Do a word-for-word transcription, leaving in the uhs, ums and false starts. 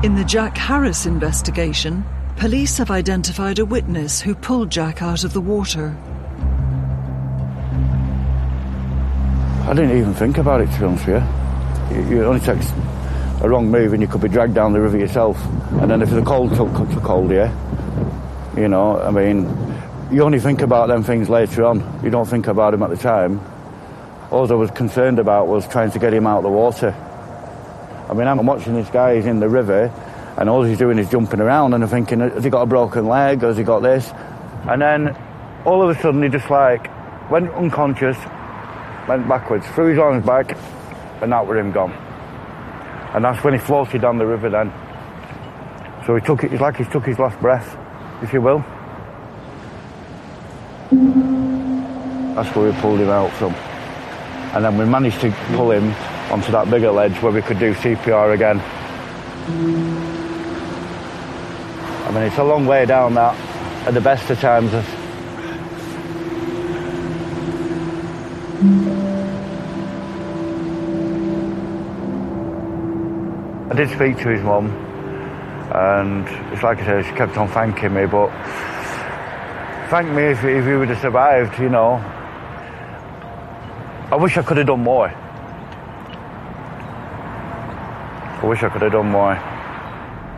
In the Jack Harris investigation, police have identified a witness who pulled Jack out of the water. I didn't even think about it, to be honest with you. You, you only take a wrong move and you could be dragged down the river yourself. And then if the cold took, took hold of you, you know, I mean, you only think about them things later on. You don't think about them at the time. All I was concerned about was trying to get him out of the water. I mean, I'm watching this guy, he's in the river, and all he's doing is jumping around, and I'm thinking, has he got a broken leg, has he got this? And then, all of a sudden, he just, like, went unconscious, went backwards, threw his arms back, and that were him gone. And that's when he floated down the river then. So he took it, it's like he took his last breath, if you will. That's where we pulled him out from. And then we managed to pull him onto that bigger ledge where we could do C P R again. I mean, it's a long way down that at the best of times. I did speak to his mum, and it's like I said, she kept on thanking me, but thank me if, if he would have survived, you know. I wish I could have done more. I wish I could have done more.